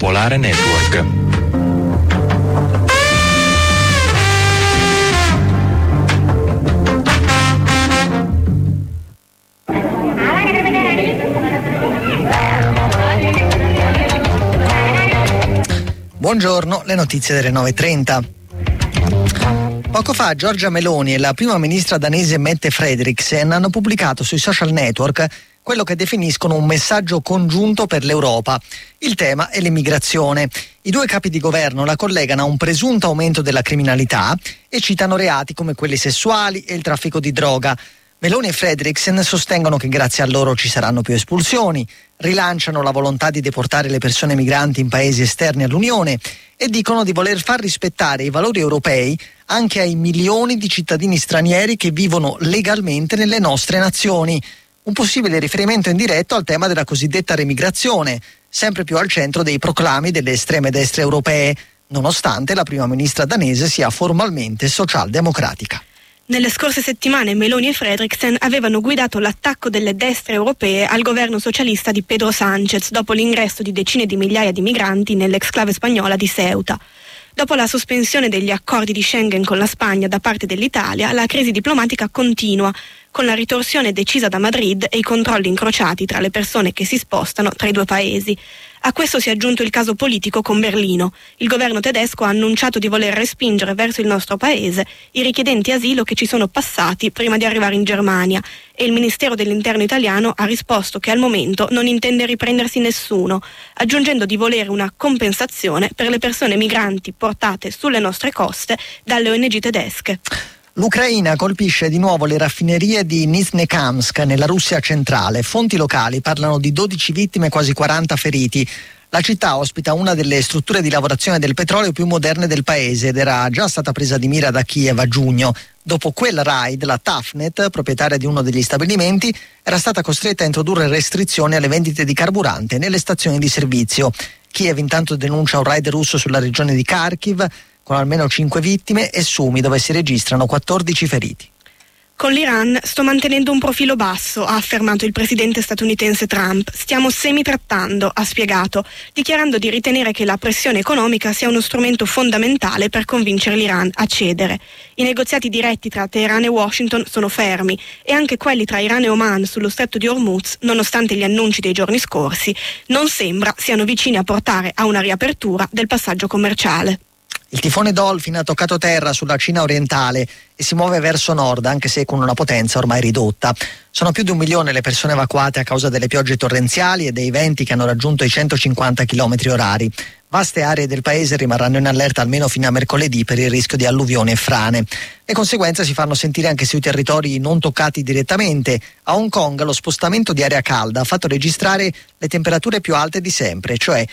Popolare Network. Buongiorno, le notizie delle 9:30. Poco fa Giorgia Meloni e la prima ministra danese Mette Frederiksen hanno pubblicato sui social network quello che definiscono un messaggio congiunto per l'Europa. Il tema è l'immigrazione. I due capi di governo la collegano a un presunto aumento della criminalità e citano reati come quelli sessuali e il traffico di droga. Meloni e Frederiksen sostengono che grazie a loro ci saranno più espulsioni, rilanciano la volontà di deportare le persone migranti in paesi esterni all'Unione e dicono di voler far rispettare i valori europei anche ai milioni di cittadini stranieri che vivono legalmente nelle nostre nazioni. Un possibile riferimento indiretto al tema della cosiddetta remigrazione, sempre più al centro dei proclami delle estreme destre europee, nonostante la prima ministra danese sia formalmente socialdemocratica. Nelle scorse settimane Meloni e Frederiksen avevano guidato l'attacco delle destre europee al governo socialista di Pedro Sánchez dopo l'ingresso di decine di migliaia di migranti nell'exclave spagnola di Ceuta. Dopo la sospensione degli accordi di Schengen con la Spagna da parte dell'Italia, la crisi diplomatica continua, con la ritorsione decisa da Madrid e i controlli incrociati tra le persone che si spostano tra i due paesi. A questo si è aggiunto il caso politico con Berlino. Il governo tedesco ha annunciato di voler respingere verso il nostro paese i richiedenti asilo che ci sono passati prima di arrivare in Germania e il Ministero dell'Interno italiano ha risposto che al momento non intende riprendersi nessuno, aggiungendo di volere una compensazione per le persone migranti portate sulle nostre coste dalle ONG tedesche. L'Ucraina colpisce di nuovo le raffinerie di Nizhnekamsk nella Russia centrale. Fonti locali parlano di 12 vittime e quasi 40 feriti. La città ospita una delle strutture di lavorazione del petrolio più moderne del paese ed era già stata presa di mira da Kiev a giugno. Dopo quel raid, la Tafnet, proprietaria di uno degli stabilimenti, era stata costretta a introdurre restrizioni alle vendite di carburante nelle stazioni di servizio. Kiev intanto denuncia un raid russo sulla regione di Kharkiv, con almeno 5 vittime, e Sumi, dove si registrano 14 feriti. Con l'Iran sto mantenendo un profilo basso, ha affermato il presidente statunitense Trump. Stiamo semitrattando, ha spiegato, dichiarando di ritenere che la pressione economica sia uno strumento fondamentale per convincere l'Iran a cedere. I negoziati diretti tra Teheran e Washington sono fermi e anche quelli tra Iran e Oman sullo stretto di Hormuz, nonostante gli annunci dei giorni scorsi, non sembra siano vicini a portare a una riapertura del passaggio commerciale. Il tifone Dolphin ha toccato terra sulla Cina orientale e si muove verso nord, anche se con una potenza ormai ridotta. Sono più di 1 milione le persone evacuate a causa delle piogge torrenziali e dei venti che hanno raggiunto i 150 km/h. Vaste aree del paese rimarranno in allerta almeno fino a mercoledì per il rischio di alluvioni e frane. Le conseguenze si fanno sentire anche sui territori non toccati direttamente. A Hong Kong lo spostamento di aria calda ha fatto registrare le temperature più alte di sempre, cioè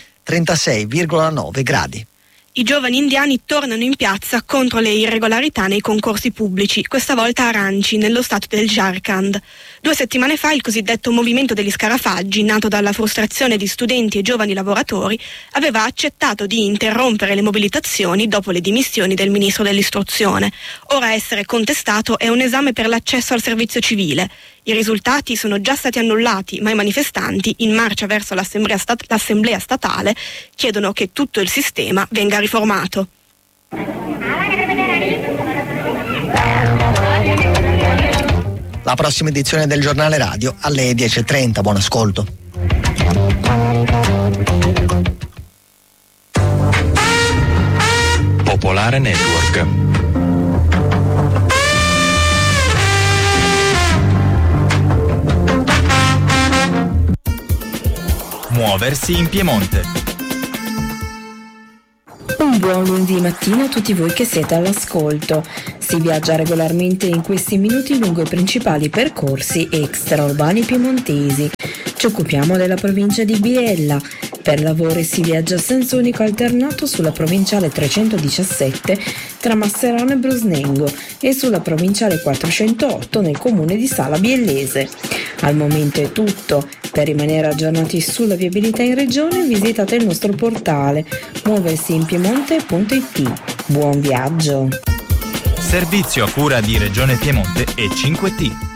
36,9 gradi. I giovani indiani tornano in piazza contro le irregolarità nei concorsi pubblici, questa volta a Ranchi, nello stato del Jharkhand. 2 settimane fa il cosiddetto movimento degli scarafaggi, nato dalla frustrazione di studenti e giovani lavoratori, aveva accettato di interrompere le mobilitazioni dopo le dimissioni del ministro dell'istruzione. Ora a essere contestato è un esame per l'accesso al servizio civile. I risultati sono già stati annullati, ma i manifestanti, in marcia verso l'assemblea statale, chiedono che tutto il sistema venga riformato. La prossima edizione del giornale radio alle 10:30. Buon ascolto. Popolare Network. Muoversi in Piemonte. Un buon lunedì mattina a tutti voi che siete all'ascolto. Si viaggia regolarmente in questi minuti lungo i principali percorsi extraurbani piemontesi. Ci occupiamo della provincia di Biella. Per lavoro si viaggia a senso unico alternato sulla provinciale 317 tra Masserano e Brusnengo e sulla provinciale 408 nel comune di Sala Biellese. Al momento è tutto. Per rimanere aggiornati sulla viabilità in regione visitate il nostro portale muoversiinpiemonte.it. Buon viaggio! Servizio a cura di Regione Piemonte e 5T.